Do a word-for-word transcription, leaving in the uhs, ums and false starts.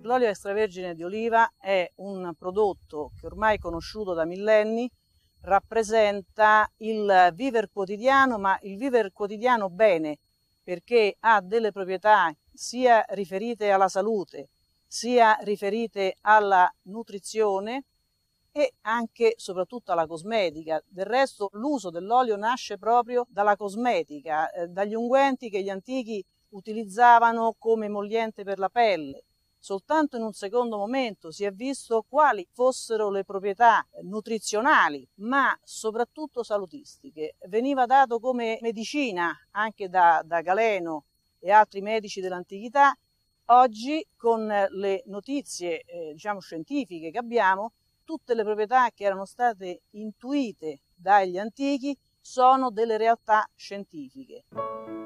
L'olio extravergine di oliva è un prodotto che ormai è conosciuto da millenni, rappresenta il vivere quotidiano, ma il vivere quotidiano bene, perché ha delle proprietà sia riferite alla salute, sia riferite alla nutrizione e anche soprattutto alla cosmetica. Del resto l'uso dell'olio nasce proprio dalla cosmetica, eh, dagli unguenti che gli antichi utilizzavano come emolliente per la pelle. Soltanto in un secondo momento si è visto quali fossero le proprietà nutrizionali, ma soprattutto salutistiche. Veniva dato come medicina anche da, da Galeno e altri medici dell'antichità. Oggi, con le notizie eh, diciamo scientifiche che abbiamo, tutte le proprietà che erano state intuite dagli antichi sono delle realtà scientifiche.